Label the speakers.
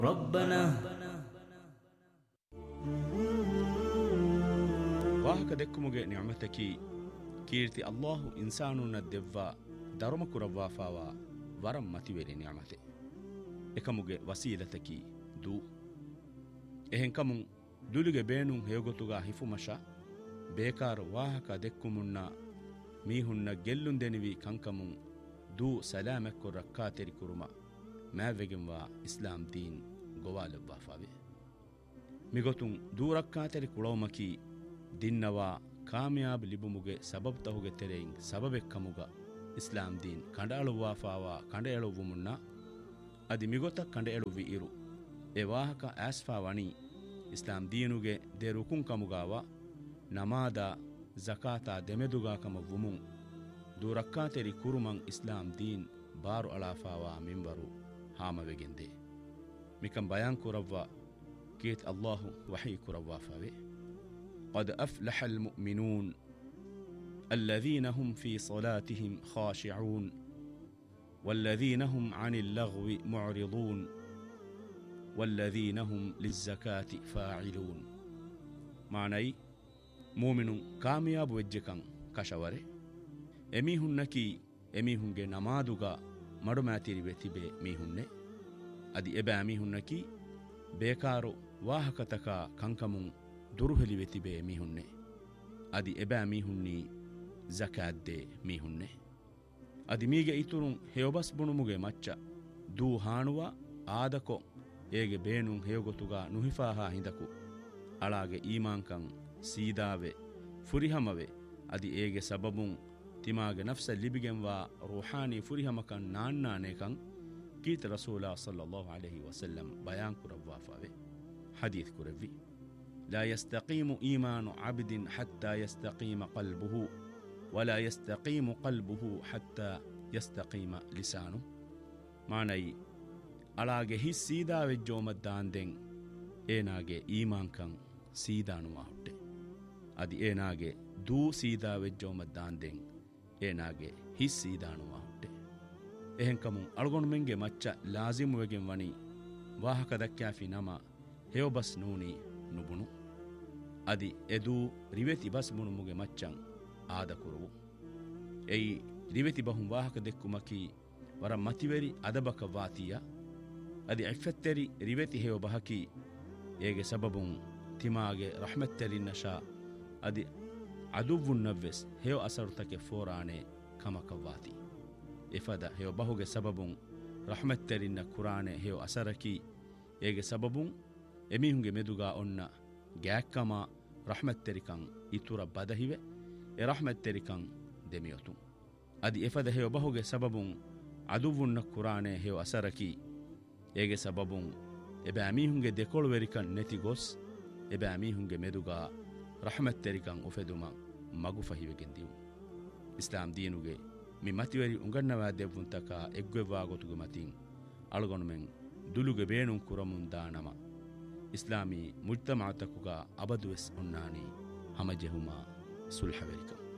Speaker 1: ربنا
Speaker 2: ವಾಹಕ ದೆಕ್ಕುಮುಗೆ ನಿಅಮತಕಿ ಕೀರ್ತಿ ಅಲ್ಲಾಹು ಇನ್ಸಾನುನ್ನ ದೆವ್ವ ಧರ್ಮ ಕುರವ್ವಾಫಾವ ವರಂ ಮತಿವೆರಿ ನಿಅಮತೆ ಎಕಮುಗೆ ವಸೀಲತಕಿ ದೂ ಎಹೆಂಕಮು ದುಲುಗೆ ಬೇಣು ಹೇಗೊತುಗ ಹಿಫುಮಶ ಬೇಕಾರು ವಾಹಕ ದೆಕ್ಕುಮುನ್ನ ಮೀಹುನ್ನ ಗೆಲ್ಲುಂದೆನಿವಿ ಕಂಕಮು ದೂ ಸಲಾಮೆಕ್ಕು ರಕ್ಕಾತೆರಿ ಕುರುಮ ಮ್ಯಾವೆಗೆಂವಾ ಇಸ್ಲಾಂ ದೀನ್ ಗೊವಾಲವ್ವಾಫಾವೆ ಮಿಗೊತುಂ ದೂ ರಕ್ಕಾತೆರಿ ಕುಳವಮಕಿ ದಿನ್ನವಾ ಕಾಮಯಾಬ್ ಲಿಬುಮುಗೆ ಸಬಬ್ ತಹುಗೆ ತೆರೆಯಿಂ ಸಬಬೆಕ್ಕಮುಗ ಇಸ್ಲಾಂ ದೀನ್ ಕಂಡಾಳುವಾಫಾವ ಕಂಡೆಯಳುವು ಮುನ್ನ ಅದಿ ಮಿಗೊತ ಕಂಡೆಯಳುವಿ ಇರು ಎ ವಾಹಕ ಆಸ್ಫಾ ವಣಿ ಇಸ್ಲಾಂ ದೀನುಗೆ ದೆ ರುಕುಂ ಕಮುಗಾವ ನಮಾದ ಜಕಾತಾ ದೆಮೆದುಗಾಕಮ ವುಮುಂ ದೂರಕ್ಕಾತೆರಿ ಕುರುಮಂ ಇಸ್ಲಾಂ ದೀನ್ ಬಾರು ಅಳಾಫಾವ ಮಿಂಬರು ಹಾಮವೆಗೆಂದೆ ಮಿಕಂ ಬಯಾನ್ ಕುರವ್ವ ಕೀತ್ ಅಲ್ಲಾಹು ವಹಿ ಕುರವ್ವಾಫಾವೆ قد أفلح المؤمنون الذين هم في صلاتهم خاشعون والذين هم عن اللغو معرضون والذين هم للزكاة فاعلون معنى مؤمن كامياب وجهكم كشوره ಎಮೀಹುನ್ನಕಿ ಎಮೀಹುಂಗೆ ನಮಾದುಗ ಮಡುಮ್ಯಾತಿರಿ ವೆತಿಬೆ ಮೀಹುನ್ನೆ ಅದಿ ಎಬೆ ಮೀಹುನ್ನಕಿ ಬೇಕಾರು ವಾಹಕತಕ ಕಂಕಮುಂ ದುರುಹಲಿ ವೆತಿಬೆ ಮೀಹುನ್ನೆ ಅದಿ ಎಬೆ ಮೀಹುನ್ನಿ ಜಕಾದ್ದೆ ಮೀಹುನ್ನೆ ಅದಿ ಮೀಗೆ ಇತುರುಂ ಹೇವಬಸ್ ಬುಣುಮುಗೆ ಮಚ್ಚ ದೂ ಹಾಣುವ ಆದಕೊ ಏಗೆ ಬೇಣುಂ ಹೇವಗೊತುಗ ನುಹಿಫಾಹಾ ಹಿಂದಕು ಅಳಾಗೆ ಈಮಾಂಕಂ ಸೀದಾವೆ ಫುರಿಹಮವೆ ಅದಿ ಏಗೆ ಸಬಬುಂ ತಿಮಾಗೆ ನಫ್ಸ ಲಿಬಿಗೆಂವಾ ರೂಹಾನಿ ಫುರಿಹಮಕನ್ ನಾನ್ನಾನೇಕಂ ಕೀತ ರಸೂಲ ಸಲ್ಲಲ್ಲಾಹು ಅಲೈಹಿ ವಸಲ್ಲಂ ಬಯಾನ್ ಕುರವ್ವಾಫಾವೆ ಹದೀತ್ ಕುರವ್ವಿ ಲಾ ಯಸ್ತಕೀಮು ಈಮಾನು ಅಬ್ದಿನ್ ಹತ್ತಾ ಯಸ್ತಕೀಮ ಕಲ್ಬುಹು ವಲಾ ಯಸ್ತಕೀಮು ಕಲ್ಬುಹು ಹತ್ತಾ ಯಸ್ತಕೀಮ ಲಿಸಾನು ಮಾನೈ ಅಳಾಗೆ ಹಿ ಸೀದಾ ವೆಜ್ಜೋಮದ್ದಾಂದೆಂ ಏನಾಗೆ ಈಮಾಂಕಂ ಸೀದಾನುವಾ ಹುಟ್ಟೆ ಅದಿ ಏನಾಗೆ ದೂ ಸೀದಾ ವೆಜ್ಜೋಮದ್ದಾಂದೆಂ ಏನಾಗೆ ಹಿಸ್ ಸೀದಾನುವಾ ಹುಟ್ಟೆ ಎಹೆಂಕಮು ಅಳಗೊಂಡ್ಮೆಂಗೆ ಮಚ್ಚ ಲಾಜಿಮುವೆಗೆಂ ವಣಿ ವಾಹಕ ದಕ್ಕಾಫಿ ನಮ ಹೇವಬಸ್ ನೂನಿ ನುಬುಣು ಅದಿ ಎದೂ ರಿವೆತಿ ಬಸ್ ಬುಣುಮುಗೆ ಮಚ್ಚಂ ಆದ ಕುರುವು ಎಯಿ ರಿವೆತಿ ಬಹುಂ ವಾಹಕ ದೆಕ್ಕುಮಕಿ ವರ ಮತಿವೆರಿ ಅದಬಕ ವಾತಿಯ ಅದಿ ಎಫೆತ್ತೆರಿ ರಿವೆತಿ ಹೇವ ಬಹಕಿ ಏಗೆ ಸಬಬುಂ ತಿಮಾಗೆ ರಹಮೆತ್ತೆರಿನ್ನಶಾ ಅದಿ ಅದುವ್ವುನ್ನವ್ವೆಸ್ ಹೇವ ಅಸರುತಕೆ ಫೋರಾಣೆ ಕಮಕವ್ವಾತಿ ಇಫದ ಹೇವ ಬಹುಗೆ ಸಬಬುಂ ರಹಮೆತ್ತೆರಿನ್ನ ಕುರಾಣೆ ಹೇವ ಅಸರಕಿ ಏಗೆ ಸಬಬುಂ ಎಮೀಹುಂಗೆ ಮೆದುಗಾ ಒನ್ನ ಗ್ಯಾಕ್ಕಮ ರಹಮೆತ್ತೆರಿಕಂ ಇತುರ ಬದಹಿವೆ ಎ ರಹಮೆತ್ತೆರಿಕಂ ದೆಮಿಯೊತು ಅದಿ ಎಫದ ಹೇವ ಬಹುಗೆ ಸಬಬುಂ ಅದುವ್ವುನ್ನ ಕುರಾಣೆ ಹೇವ ಅಸರಕಿ ಏಗೆ ಸಬಬುಂ ಎಬೆ ಅಮೀಹುಂಗೆ ದೆಕೊಳುವೆರಿಕಂ ನೆತಿ ಗೊಸ್ ಎಬೆ ಅಮೀಹುಂಗೆ ಮೆದುಗಾ ರಹಮತ್ತೆರಿಕಂ ಉಫೆದುಮ ಮಗು ಫಹಿವೆಗೆಂದಿವು ಇಸ್ಲಾಂ ದೀನುಗೆ ಮಿ ಮತಿವರಿ ಉಂಗನ್ನವಾ ದೆವ್ವುಂತಕ ಎಗ್ವೆವ್ವಾಗೊತುಗೆ ಮತಿಂ ಅಳಗೊಣುಮೆಂ ದುಲುಗೆ ಬೇಣುಂ ಕುರಮುಂದಾ ನಮ ಇಸ್ಲಾಮಿ ಮುಜ್ತಮಾತಕುಗ ಅಬದುವೆಸ್ ಉನ್ನಾನಿ ಹಮಜೆಹುಮ ಸುಲ್ಹವೆರಿಕಂ